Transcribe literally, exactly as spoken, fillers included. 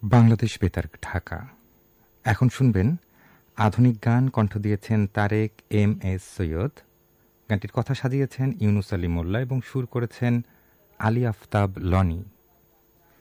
বাংলাদেশ বেতার ঢাকা। এখন শুনবেন আধুনিক গান, কণ্ঠ দিয়েছেন তারেক এম এস সৈয়দ। গানটির কথা সাজিয়েছেন ইউনুস আলী মোল্লা এবং সুর করেছেন আলী আফতাব লনি।